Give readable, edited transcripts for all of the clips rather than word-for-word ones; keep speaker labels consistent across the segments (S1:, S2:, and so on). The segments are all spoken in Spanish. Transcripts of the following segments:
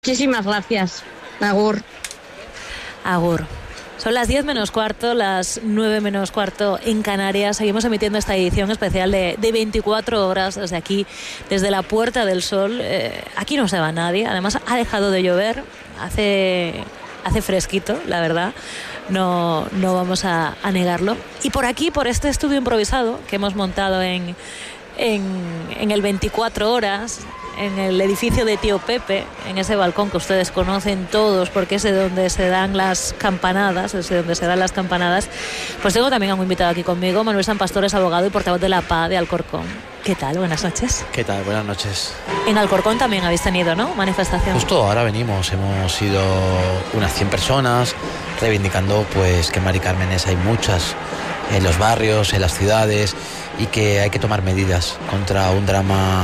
S1: Muchísimas gracias. Agur.
S2: Agur. Son las 10 menos cuarto, las 9 menos cuarto en Canarias. Seguimos emitiendo esta edición especial de 24 horas desde aquí, desde la Puerta del Sol. Aquí no se va nadie. Además, ha dejado de llover. Hace fresquito, la verdad. No vamos a negarlo. Y por aquí, por este estudio improvisado que hemos montado en el 24 horas, en el edificio de Tío Pepe, en ese balcón que ustedes conocen todos porque es de donde se dan las campanadas, pues tengo también a un invitado aquí conmigo, Manuel San Pastor, es abogado y portavoz de la PA de Alcorcón. ¿Qué tal? Buenas noches.
S3: ¿Qué tal? Buenas noches.
S2: En Alcorcón también habéis tenido, ¿no?, manifestación.
S3: Justo ahora venimos, hemos sido unas 100 personas reivindicando pues que en Mari Cármenes hay muchas en los barrios, en las ciudades, y que hay que tomar medidas contra un drama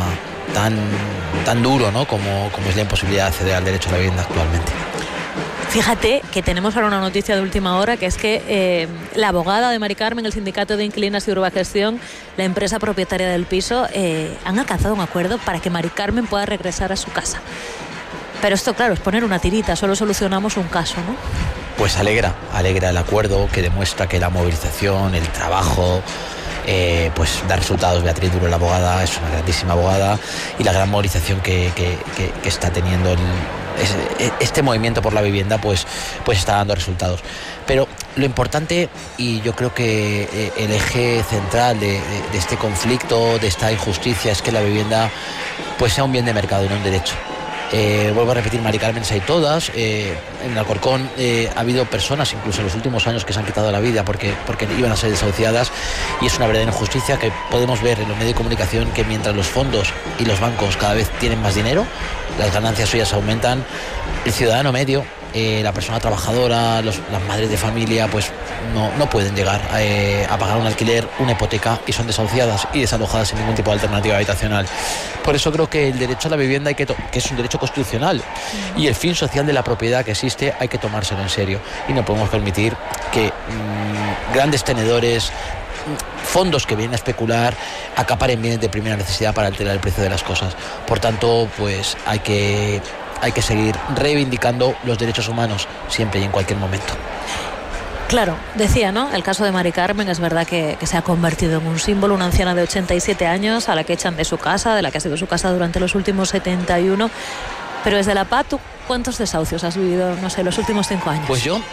S3: tan duro, ¿no?, como es la imposibilidad de acceder al derecho a la vivienda actualmente.
S2: Fíjate que tenemos ahora una noticia de última hora, que es que la abogada de Mari Carmen, el sindicato de inquilinas y Urbagestión, la empresa propietaria del piso, han alcanzado un acuerdo para que Mari Carmen pueda regresar a su casa. Pero esto, claro, es poner una tirita, solo solucionamos un caso, ¿no?
S3: Pues alegra el acuerdo, que demuestra que la movilización, el trabajo, pues da resultados. Beatriz Duro, la abogada, es una grandísima abogada, y la gran movilización que está teniendo este movimiento por la vivienda pues está dando resultados. Pero lo importante, y yo creo que el eje central de este conflicto, de esta injusticia, es que la vivienda pues sea un bien de mercado y no un derecho. Vuelvo a repetir, Mari Carmen hay todas. En Alcorcón ha habido personas, incluso en los últimos años, que se han quitado la vida porque iban a ser desahuciadas, y es una verdadera injusticia que podemos ver en los medios de comunicación, que mientras los fondos y los bancos cada vez tienen más dinero, las ganancias suyas aumentan, el ciudadano medio, la persona trabajadora, las madres de familia, pues no pueden llegar a pagar un alquiler, una hipoteca, y son desahuciadas y desalojadas sin ningún tipo de alternativa habitacional. Por eso creo que el derecho a la vivienda que es un derecho constitucional, y el fin social de la propiedad que existe hay que tomárselo en serio, y no podemos permitir que grandes tenedores, fondos que vienen a especular, acaparen bienes de primera necesidad para alterar el precio de las cosas. Por tanto, pues hay que seguir reivindicando los derechos humanos siempre y en cualquier momento.
S2: Claro, decía, ¿no?, el caso de Mari Carmen, es verdad que se ha convertido en un símbolo, una anciana de 87 años a la que echan de su casa, de la que ha sido su casa durante los últimos 71. Pero desde la PA, ¿tú cuántos desahucios has vivido, no sé, los últimos 5 años?
S3: Pues yo,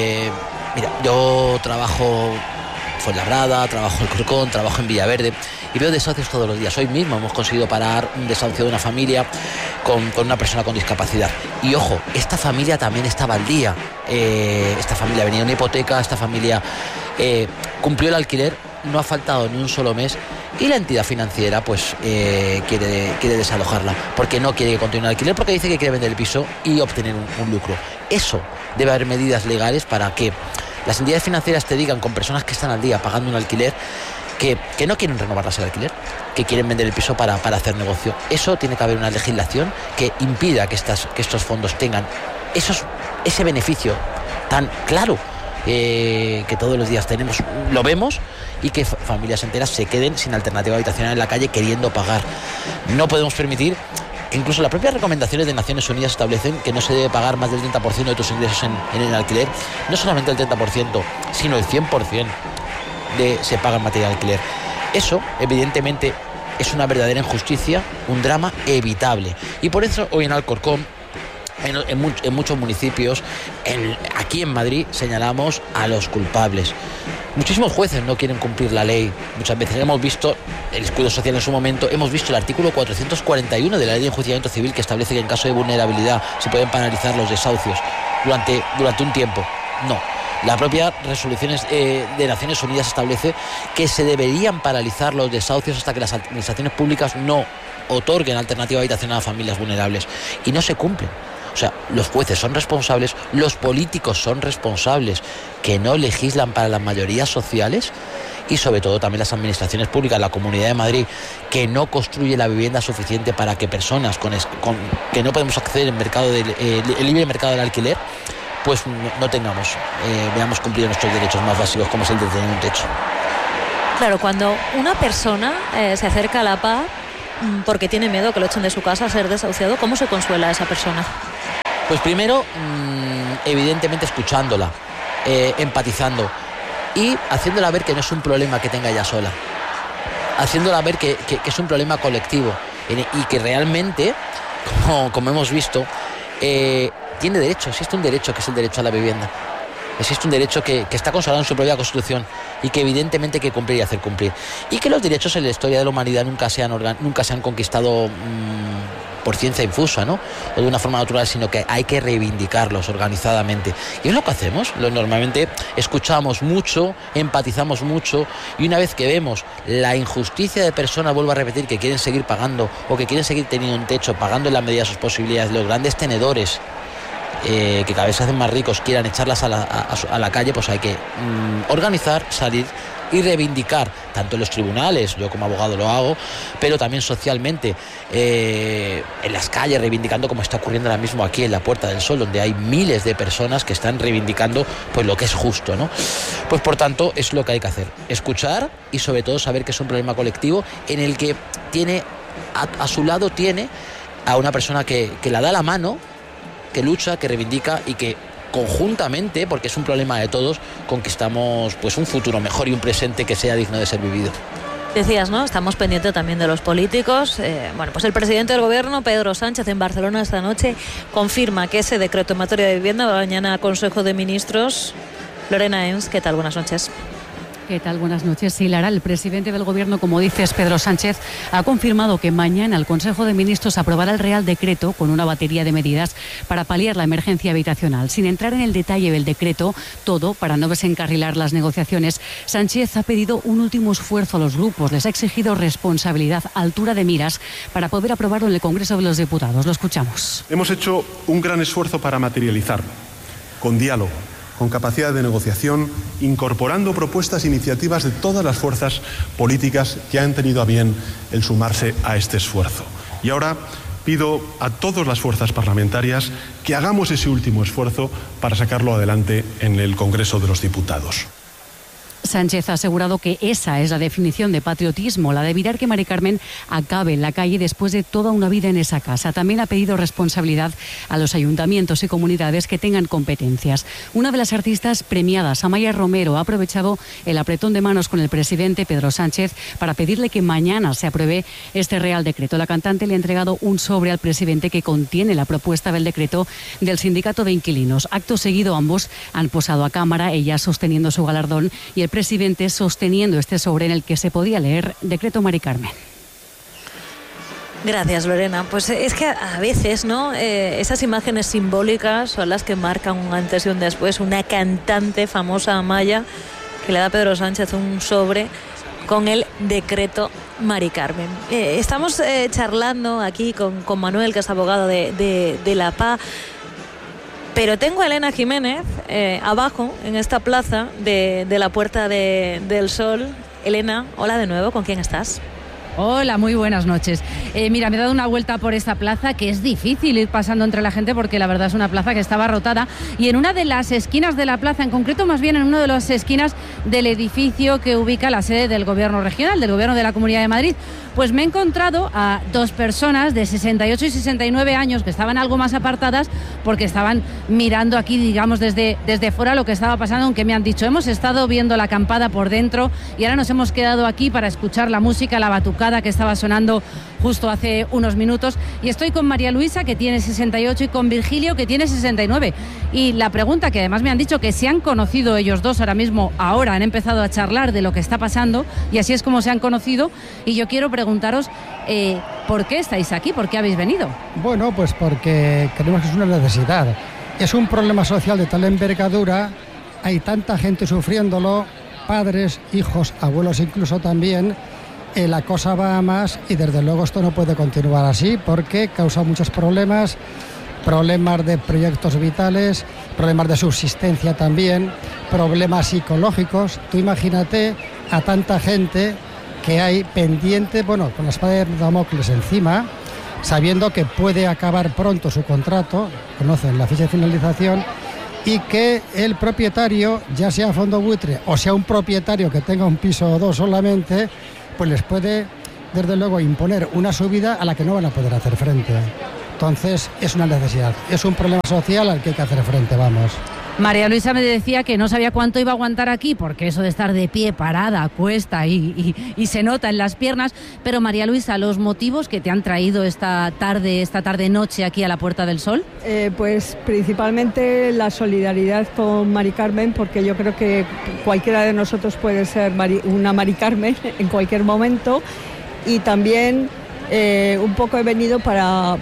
S3: yo trabajo en Fuenlabrada, trabajo en Alcorcón, trabajo en Villaverde, y veo desahucios todos los días. Hoy mismo hemos conseguido parar un desahucio de una familia con una persona con discapacidad. Y ojo, esta familia también estaba al día. Esta familia venía de una hipoteca, esta familia cumplió el alquiler, no ha faltado ni un solo mes, y la entidad financiera pues quiere desalojarla porque no quiere que continúe el alquiler, porque dice que quiere vender el piso y obtener un lucro. Eso, debe haber medidas legales para que las entidades financieras te digan, con personas que están al día pagando un alquiler, que no quieren renovarlas el alquiler, que quieren vender el piso para hacer negocio. Eso tiene que haber una legislación que impida que estos fondos tengan ese beneficio tan claro, que todos los días lo vemos, y que familias enteras se queden sin alternativa habitacional en la calle queriendo pagar. No podemos permitir. Incluso las propias recomendaciones de Naciones Unidas establecen que no se debe pagar más del 30% de tus ingresos en el alquiler. No solamente el 30%, sino el 100% se paga en materia de alquiler. Eso, evidentemente, es una verdadera injusticia, un drama evitable. Y por eso hoy en Alcorcón, en muchos municipios, aquí en Madrid, señalamos a los culpables. Muchísimos jueces no quieren cumplir la ley. Muchas veces hemos visto el escudo social en su momento, hemos visto el artículo 441 de la Ley de Enjuiciamiento Civil, que establece que en caso de vulnerabilidad se pueden paralizar los desahucios durante un tiempo. No. Las propias resoluciones de Naciones Unidas establece que se deberían paralizar los desahucios hasta que las administraciones públicas no otorguen alternativa habitacional a familias vulnerables, y no se cumplen. O sea, los jueces son responsables, los políticos son responsables, que no legislan para las mayorías sociales, y sobre todo también las administraciones públicas, la Comunidad de Madrid, que no construye la vivienda suficiente para que personas que no podemos acceder al mercado el libre mercado del alquiler, pues veamos cumplido nuestros derechos más básicos, como es el de tener un techo.
S2: Claro, cuando una persona se acerca a la PA porque tiene miedo que lo echen de su casa a ser desahuciado, ¿cómo se consuela a esa persona?
S3: Pues primero, evidentemente escuchándola, empatizando y haciéndola ver que no es un problema que tenga ella sola, haciéndola ver que es un problema colectivo y que realmente, como hemos visto, tiene derecho, existe un derecho que es el derecho a la vivienda. Existe un derecho que está consagrado en su propia Constitución y que evidentemente hay que cumplir y hacer cumplir. Y que los derechos en la historia de la humanidad nunca se han conquistado por ciencia infusa, ¿no? O de una forma natural, sino que hay que reivindicarlos organizadamente. Y es lo que hacemos. Normalmente escuchamos mucho, empatizamos mucho, y una vez que vemos la injusticia de personas, vuelvo a repetir, que quieren seguir pagando o que quieren seguir teniendo un techo, pagando en la medida de sus posibilidades, los grandes tenedores que cada vez se hacen más ricos quieran echarlas a la calle, pues hay que organizar, salir y reivindicar, tanto en los tribunales, yo como abogado lo hago, pero también socialmente, en las calles, reivindicando, como está ocurriendo ahora mismo aquí en la Puerta del Sol, donde hay miles de personas que están reivindicando pues lo que es justo, ¿no? Pues por tanto es lo que hay que hacer, escuchar y sobre todo saber que es un problema colectivo en el que tiene a su lado tiene a una persona que la da la mano, que lucha, que reivindica y que conjuntamente, porque es un problema de todos, conquistamos pues un futuro mejor y un presente que sea digno de ser vivido.
S2: Decías, ¿no? Estamos pendientes también de los políticos. Bueno, pues el presidente del gobierno, Pedro Sánchez, en Barcelona esta noche confirma que ese decreto en materia de vivienda va mañana a Consejo de Ministros. Lorena Ens, ¿qué tal? Buenas noches.
S4: ¿Qué tal? Buenas noches. Sí, Lara, el presidente del Gobierno, como dices, Pedro Sánchez, ha confirmado que mañana el Consejo de Ministros aprobará el Real Decreto con una batería de medidas para paliar la emergencia habitacional. Sin entrar en el detalle del decreto, todo para no desencarrilar las negociaciones, Sánchez ha pedido un último esfuerzo a los grupos. Les ha exigido responsabilidad, altura de miras, para poder aprobarlo en el Congreso de los Diputados. Lo escuchamos.
S5: Hemos hecho un gran esfuerzo para materializarlo, con diálogo, con capacidad de negociación, incorporando propuestas e iniciativas de todas las fuerzas políticas que han tenido a bien el sumarse a este esfuerzo. Y ahora pido a todas las fuerzas parlamentarias que hagamos ese último esfuerzo para sacarlo adelante en el Congreso de los Diputados.
S4: Sánchez ha asegurado que esa es la definición de patriotismo, la de evitar que Mari Carmen acabe en la calle después de toda una vida en esa casa. También ha pedido responsabilidad a los ayuntamientos y comunidades que tengan competencias. Una de las artistas premiadas, Amaya Romero, ha aprovechado el apretón de manos con el presidente Pedro Sánchez para pedirle que mañana se apruebe este Real Decreto. La cantante le ha entregado un sobre al presidente que contiene la propuesta del decreto del Sindicato de Inquilinos. Acto seguido, ambos han posado a cámara, ella sosteniendo su galardón y el presidente sosteniendo este sobre en el que se podía leer Decreto Mari Carmen.
S2: Gracias, Lorena. Pues es que a veces, ¿no? Esas imágenes simbólicas son las que marcan un antes y un después. Una cantante famosa, Amaya, que le da a Pedro Sánchez un sobre con el Decreto Mari Carmen. Estamos charlando aquí con Manuel, que es abogado de la PA. Pero tengo a Elena Jiménez abajo, en esta plaza de la Puerta del Sol. Elena, hola de nuevo, ¿con quién estás?
S6: Hola, muy buenas noches. Mira, me he dado una vuelta por esta plaza, que es difícil ir pasando entre la gente porque la verdad es una plaza que está abarrotada, y en una de las esquinas de la plaza, en concreto más bien en una de las esquinas del edificio que ubica la sede del Gobierno regional, del Gobierno de la Comunidad de Madrid, pues me he encontrado a dos personas de 68 y 69 años que estaban algo más apartadas porque estaban mirando aquí, digamos, desde fuera lo que estaba pasando, aunque me han dicho, hemos estado viendo la acampada por dentro y ahora nos hemos quedado aquí para escuchar la música, la batucada que estaba sonando justo hace unos minutos, y estoy con María Luisa, que tiene 68, y con Virgilio, que tiene 69, y la pregunta, que además me han dicho que se han conocido ellos dos ahora mismo, ahora han empezado a charlar de lo que está pasando y así es como se han conocido, y yo quiero preguntaros ¿por qué estáis aquí? ¿Por qué habéis venido?
S7: Bueno, pues porque creemos que es una necesidad, es un problema social de tal envergadura, hay tanta gente sufriéndolo, padres, hijos, abuelos incluso también. La cosa va a más y desde luego esto no puede continuar así porque causa muchos problemas de proyectos vitales, problemas de subsistencia también, problemas psicológicos. Tú imagínate a tanta gente que hay pendiente, bueno, con la espada de Damocles encima, sabiendo que puede acabar pronto su contrato, conocen la fecha de finalización, y que el propietario, ya sea fondo buitre o sea un propietario que tenga un piso o dos solamente, pues les puede, desde luego, imponer una subida a la que no van a poder hacer frente. entonces es una necesidad, es un problema social al que hay que hacer frente, vamos.
S6: María Luisa me decía que no sabía cuánto iba a aguantar aquí, porque eso de estar de pie, parada, cuesta y se nota en las piernas. Pero María Luisa, los motivos que te han traído esta tarde-noche aquí a la Puerta del Sol.
S8: Pues principalmente la solidaridad con Mari Carmen, porque yo creo que cualquiera de nosotros puede ser una Mari Carmen en cualquier momento. Y también un poco he venido para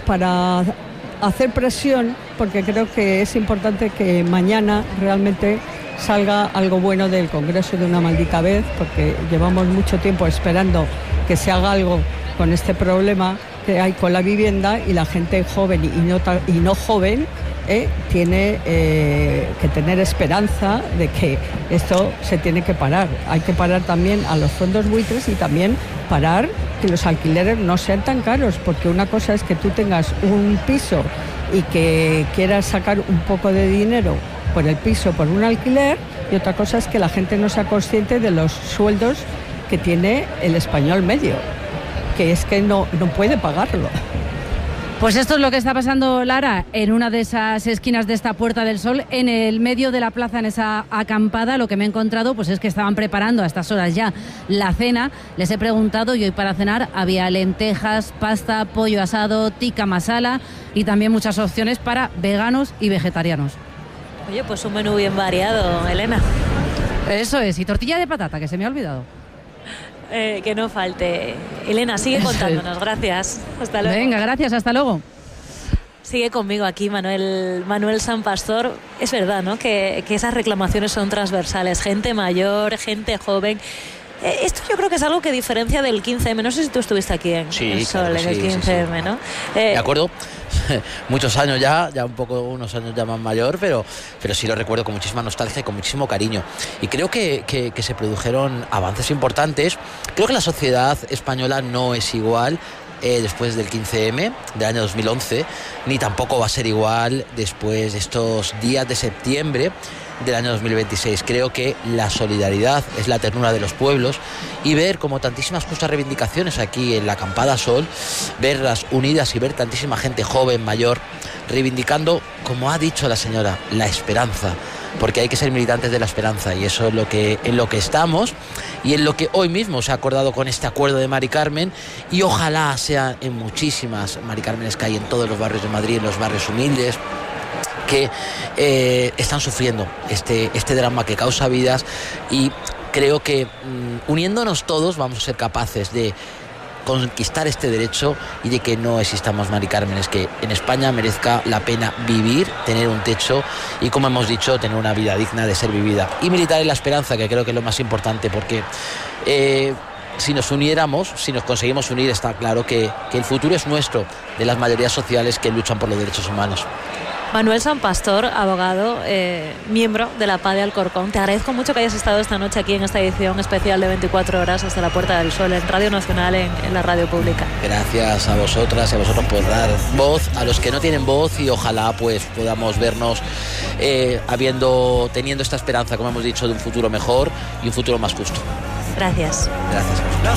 S8: hacer presión, porque creo que es importante que mañana realmente salga algo bueno del Congreso de una maldita vez, porque llevamos mucho tiempo esperando que se haga algo con este problema que hay con la vivienda, y la gente joven y no joven tiene que tener esperanza de que esto se tiene que parar. Hay que parar también a los fondos buitres y también parar que los alquileres no sean tan caros, porque una cosa es que tú tengas un piso y que quieras sacar un poco de dinero por el piso, por un alquiler, y otra cosa es que la gente no sea consciente de los sueldos que tiene el español medio, que es que no puede pagarlo.
S6: Pues esto es lo que está pasando, Lara, en una de esas esquinas de esta Puerta del Sol, en el medio de la plaza, en esa acampada. Lo que me he encontrado pues es que estaban preparando a estas horas ya la cena. Les he preguntado y hoy para cenar había lentejas, pasta, pollo asado, tikka masala y también muchas opciones para veganos y vegetarianos.
S2: Oye, pues un menú bien variado, Elena.
S6: Eso es, y tortilla de patata, que se me ha olvidado.
S2: Que no falte. Elena, sigue contándonos, gracias. Hasta luego.
S6: Venga, gracias, hasta luego.
S2: Sigue conmigo aquí Manuel San Pastor. Es verdad, ¿no?, que esas reclamaciones son transversales. Gente mayor, gente joven. Esto yo creo que es algo que diferencia del 15M. No sé si tú estuviste aquí en el Sol, en el 15M, sí. ¿No?
S3: De acuerdo. Muchos años ya unos años ya más mayor, pero sí lo recuerdo con muchísima nostalgia y con muchísimo cariño. Y creo que se produjeron avances importantes. Creo que la sociedad española no es igual después del 15M del año 2011, ni tampoco va a ser igual después de estos días de septiembre del año 2026. Creo que la solidaridad es la ternura de los pueblos, y ver como tantísimas justas reivindicaciones aquí en la Acampada Sol, verlas unidas y ver tantísima gente joven, mayor, reivindicando, como ha dicho la señora, la esperanza, porque hay que ser militantes de la esperanza, y eso es en lo que estamos, y en lo que hoy mismo se ha acordado con este acuerdo de Mari Carmen, y ojalá sea en muchísimas Mari Cármenes que hay en todos los barrios de Madrid, en los barrios humildes, que están sufriendo este drama que causa vidas. Y creo que uniéndonos todos vamos a ser capaces de conquistar este derecho y de que no existan más Mari Cármenes, que en España merezca la pena vivir, tener un techo y, como hemos dicho, tener una vida digna de ser vivida, y militar en la esperanza, que creo que es lo más importante, porque si nos uniéramos, si nos conseguimos unir, está claro que el futuro es nuestro, de las mayorías sociales que luchan por los derechos humanos.
S2: Manuel San Pastor, abogado, miembro de la PA de Alcorcón, te agradezco mucho que hayas estado esta noche aquí en esta edición especial de 24 horas desde la Puerta del Sol en Radio Nacional, en la radio pública.
S3: Gracias a vosotras y a vosotros por dar voz a los que no tienen voz, y ojalá pues podamos vernos teniendo esta esperanza, como hemos dicho, de un futuro mejor y un futuro más justo.
S2: Gracias.
S3: Gracias.